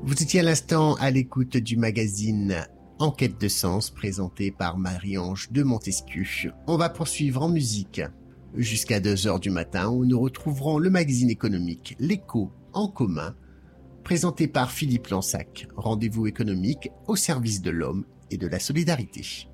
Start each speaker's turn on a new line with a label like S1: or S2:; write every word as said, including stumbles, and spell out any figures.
S1: Vous étiez à l'instant à l'écoute du magazine En quête de sens présenté par Marie-Ange de Montesquieu. On va poursuivre en musique jusqu'à deux heures du matin où nous retrouverons le magazine économique L'Écho en commun présenté par Philippe Lansac. Rendez-vous économique au service de l'homme et de la solidarité.